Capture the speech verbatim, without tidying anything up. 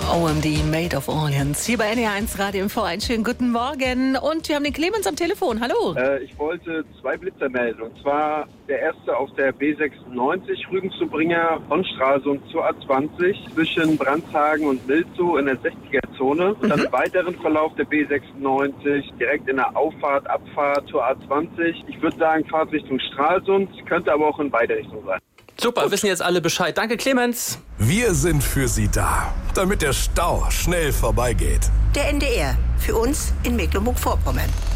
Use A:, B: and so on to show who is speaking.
A: O M D, Maid of Orleans. Hier bei N D R eins Radio M V. Einen schönen guten Morgen. Und wir haben den Clemens am Telefon. Hallo.
B: Äh, ich wollte zwei Blitzer melden. Und zwar der erste auf der B sechsundneunzig, Rügen zu Bringer von Stralsund zur A zwanzig zwischen Brandshagen und Milzow in der sechziger-Zone. Und dann im weiteren Verlauf der B sechsundneunzig direkt in der Auffahrt, Abfahrt zur A zwanzig. Ich würde sagen, Fahrt Richtung Stralsund, könnte aber auch in beide Richtungen sein.
C: Super, Gut. Wissen jetzt alle Bescheid. Danke, Clemens.
D: Wir sind für Sie da, damit der Stau schnell vorbeigeht.
E: Der N D R, für uns in Mecklenburg-Vorpommern.